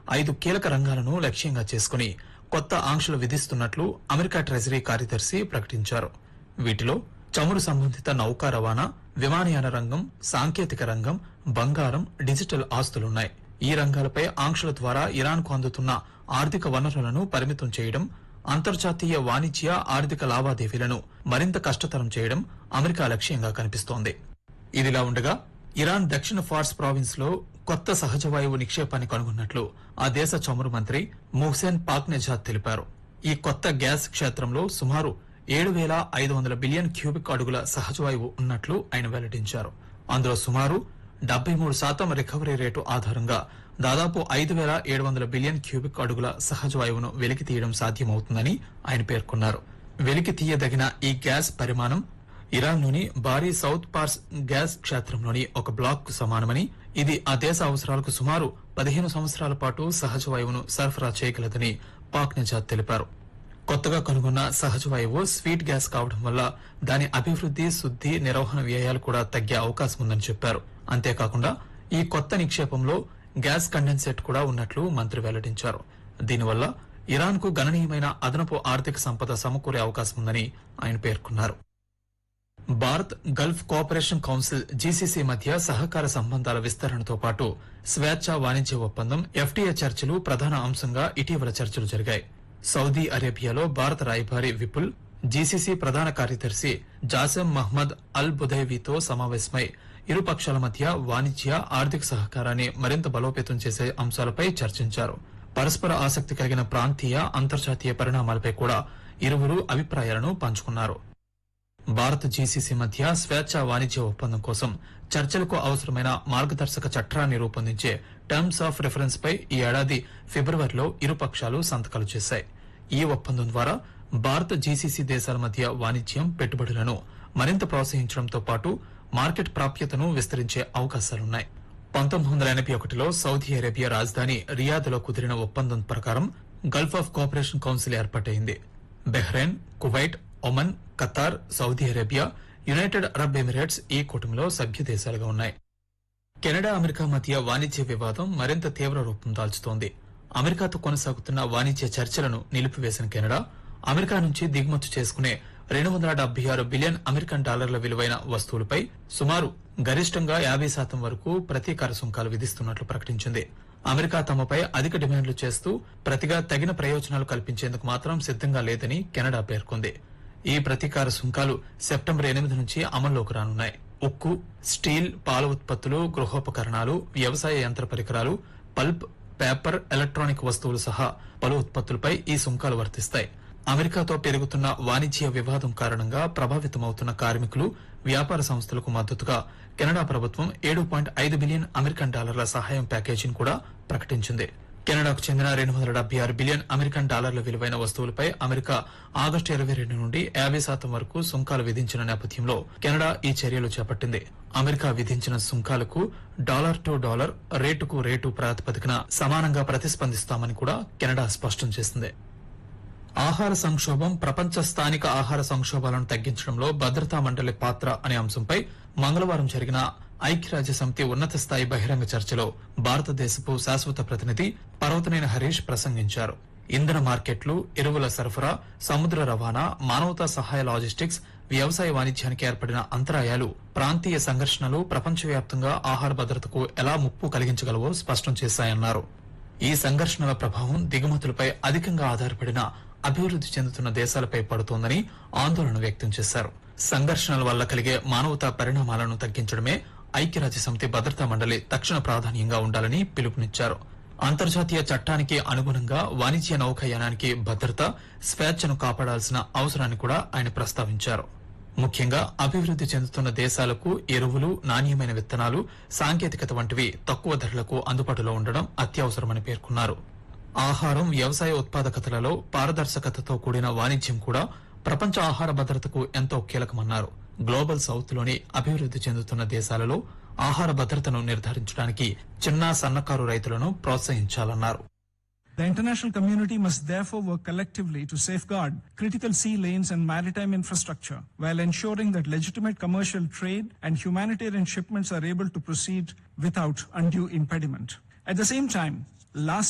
5 కీలక రంగాలను లక్ష్యంగా చేసుకుని కొత్త ఆంక్షలు విధిస్తున్నట్లు అమెరికా ట్రెజరీ కార్యదర్శి ప్రకటించారు. వీటిలో చమురు సంబంధిత నౌకా రవాణా, విమానయాన రంగం, సాంకేతిక రంగం, బంగారం, డిజిటల్ ఆస్తులున్నాయి. ఈ రంగాలపై ఆంక్షల ద్వారా ఇరాన్కు అందుతున్న ఆర్థిక వనరులను పరిమితం చేయడం, అంతర్జాతీయ వాణిజ్య ఆర్థిక లావాదేవీలను మరింత కష్టతరం చేయడం అమెరికా లక్ష్యంగా కనిపిస్తోంది. ఇదిలా ఉండగా ఇరాన్ దక్షిణ ఫార్స్ ప్రావిన్స్ లో కొత్త సహజ వాయువు నిక్షేపాన్ని కనుగొన్నట్లు ఆ దేశ చమురు మంత్రి మొహ్సెన్ పాక్నెజాద్ తెలిపారు. ఈ కొత్త గ్యాస్ క్షేత్రంలో సుమారు 7,500 బిలియన్ క్యూబిక్ అడుగుల సహజవాయువు ఉన్నట్లు ఆయన వెల్లడించారు. అందులో సుమారు 73% రికవరీ రేటు ఆధారంగా దాదాపు 5,700 బిలియన్ క్యూబిక్ అడుగుల సహజవాయువును వెలికి తీయడం సాధ్యమవుతుందని ఆయన పేర్కొన్నారు. వెలికి తీయదగిన ఈ గ్యాస్ పరిమాణం ఇరాన్లోని బారీ సౌత్ పార్స్ గ్యాస్ క్షేత్రంలోని ఒక బ్లాక్ కు సమానమని, ఇది ఆ దేశ అవసరాలకు సుమారు 15 సంవత్సరాల పాటు సహజవాయువును సరఫరా చేయగలదని పాక్నెజాద్ తెలిపారు. కొత్తగా కనుగొన్న సహజవాయువు స్వీట్ గ్యాస్ కావడం వల్ల దాని అభివృద్ది, శుద్ది, నిర్వహణ వ్యయాలు కూడా తగ్గే అవకాశం ఉందని చెప్పారు. అంతేకాకుండా ఈ కొత్త నిక్షేపంలో గ్యాస్ కండెన్సేట్ కూడా ఉన్నట్లు మంత్రి వెల్లడించారు. దీనివల్ల ఇరాన్ కు గణనీయమైన అదనపు ఆర్థిక సంపద సమకూరే అవకాశం ఉందని ఆయన పేర్కొన్నారు. Bharat Gulf cooperation council GCC మధ్య సహకార సంబంధాల విస్తరణతో పాటు స్వేచ్ఛా వాణిజ్య ఒప్పందం ఎఫ్టీఏ చర్చలు ప్రధాన అంశంగా ఇటీవల చర్చలు జరిగాయి. సౌదీ అరేబియాలో భారత రాయబారి విపుల్, జీసీసీ ప్రధాన కార్యదర్శి జాసెమ్ మహ్మద్ అల్ బుదైవీతో సమావేశమై ఇరు పక్షాల మధ్య వాణిజ్య, ఆర్థిక సహకారాన్ని మరింత బలోపేతం చేసే అంశాలపై చర్చించారు. పరస్పర ఆసక్తి కలిగిన ప్రాంతీయ, అంతర్జాతీయ పరిణామాలపై కూడా ఇరువురు అభిప్రాయాలను పంచుకున్నారు. భారత్ జీసీసీ మధ్య స్వేచ్ఛా వాణిజ్య ఒప్పందం కోసం చర్చలకు అవసరమైన మార్గదర్శక చట్టాన్ని రూపొందించే టర్మ్స్ ఆఫ్ రిఫరెన్స్ పై ఈ ఏడాది ఫిబ్రవరిలో ఇరు పక్షాలు సంతకాలు చేశాయి. ఈ ఒప్పందం ద్వారా భారత్ జీసీసీ దేశాల మధ్య వాణిజ్యం, పెట్టుబడులను మరింత ప్రోత్సహించడంతో పాటు మార్కెట్ ప్రాప్యతను విస్తరించే అవకాశాలున్నాయి. 1981లో సౌదీ అరేబియా రాజధాని రియాద్లో కుదిరిన ఒప్పందం ప్రకారం గల్ఫ్ ఆఫ్ కోఆపరేషన్ కౌన్సిల్ ఏర్పాటైంది. Bahrain, Kuwait, Oman, Qatar, Saudi Arabia, United Arab Emirates ఈ కూటమిలో సభ్య దేశాలుగా ఉన్నాయి. కెనడా, అమెరికా మధ్య వాణిజ్య వివాదం మరింత తీవ్ర రూపం దాల్చుతోంది. అమెరికాతో కొనసాగుతున్న వాణిజ్య చర్చలను నిలిపివేసిన కెనడా అమెరికా నుంచి దిగుమతి చేసుకునే 276 బిలియన్ అమెరికన్ డాలర్ల విలువైన వస్తువులపై సుమారు గరిష్టంగా 50% వరకు ప్రతీకార సుంకాలు విధిస్తున్నట్లు ప్రకటించింది. అమెరికా తమపై అధిక డిమాండ్లు చేస్తూ ప్రతిగా తగిన ప్రయోజనాలు కల్పించేందుకు మాత్రం సిద్దంగా లేదని కెనడా పేర్కొంది. ఈ ప్రతీకార సుంకాలు సెప్టెంబర్ 8 నుంచి అమల్లోకి రానున్నాయి. ఉక్కు, స్టీల్, పాల ఉత్పత్తులు, గృహోపకరణాలు, వ్యవసాయ యంత్ర పరికరాలు, పల్ప్, పేపర్, ఎలక్ట్రానిక్ వస్తువులు సహా పలు ఉత్పత్తులపై ఈ సుంకాలు వర్తిస్తాయి. అమెరికాతో పెరుగుతున్న వాణిజ్య వివాదం కారణంగా ప్రభావితమవుతున్న కార్మికులు, వ్యాపార సంస్థలకు మద్దతుగా కెనడా ప్రభుత్వం 7.5 బిలియన్ అమెరికన్ డాలర్ల సహాయం ప్యాకేజీని కూడా ప్రకటించింది. కెనడాకు చెందిన 276 బిలియన్ అమెరికన్ డాలర్ల విలువైన వస్తువులపై అమెరికా ఆగస్టు 22 నుండి 50% వరకు సుంకాలు విధించిన నేపథ్యంలో కెనడా ఈ చర్యలు చేపట్టింది. అమెరికా విధించిన సుంకాలకు డాలర్ టు డాలర్, రేటుకు రేటు ప్రాతిపదికన సమానంగా ప్రతిస్పందిస్తామని కూడా కెనడా స్పష్టం చేసింది. ఆహార సంక్షోభం, ప్రపంచ స్థానిక ఆహార సంక్షోభాలను తగ్గించడంలో భద్రతా మండలి పాత్ర అనే అంశంపై మంగళవారం జరిగిన ఐక్యరాజ్యసమితి ఉన్నత స్థాయి బహిరంగ చర్చలో భారతదేశపు శాశ్వత ప్రతినిధి పర్వతనేని హరీష్ ప్రసంగించారు. ఇంధన మార్కెట్లు, ఎరువుల సరఫరా, సముద్ర రవాణా, మానవతా సహాయ లాజిస్టిక్స్, వ్యవసాయ వాణిజ్యానికి ఏర్పడిన అంతరాయాలు, ప్రాంతీయ సంఘర్షణలు ప్రపంచవ్యాప్తంగా ఆహార భద్రతకు ఎలా ముప్పు కలిగించగలవో స్పష్టం చేశాయన్నారు. ఈ సంఘర్షణల ప్రభావం దిగుమతులపై అధికంగా ఆధారపడిన అభివృద్ది చెందుతున్న దేశాలపై పడుతోందని ఆందోళన వ్యక్తం చేశారు. సంఘర్షణల వల్ల కలిగే మానవతా పరిణామాలను తగ్గించడమే ఐక్యరాజ్యసమితి భద్రతా మండలి తక్షణ ప్రాధాన్యంగా ఉండాలని పిలుపునిచ్చారు. అంతర్జాతీయ చట్టానికి అనుగుణంగా వాణిజ్య నౌకాయానానికి భద్రత, స్వేచ్ఛను కాపాడాల్సిన అవసరాన్ని కూడా ఆయన ప్రస్తావించారు. ముఖ్యంగా అభివృద్ది చెందుతున్న దేశాలకు ఎరువులు, నాణ్యమైన విత్తనాలు, సాంకేతికత వంటివి తక్కువ ధరలకు అందుబాటులో ఉండడం అత్యవసరమని పేర్కొన్నారు. ఆహారం, వ్యవసాయ ఉత్పాదకతలలో పారదర్శకతతో కూడిన వాణిజ్యం కూడా ప్రపంచ ఆహార భద్రతకు ఎంతో కీలకమన్నారు. గ్లోబల్ సౌత్ లోని అభివృద్ది చెందుతున్న దేశాలలో ఆహార భద్రతను నిర్ధారించడానికి చిన్న, సన్నకారు రైతులను ప్రోత్సహించాలన్నారు. The international community must therefore work collectively to safeguard critical sea lanes and maritime infrastructure while ensuring that legitimate commercial trade and humanitarian shipments are able to proceed without undue impediment. At the same time, last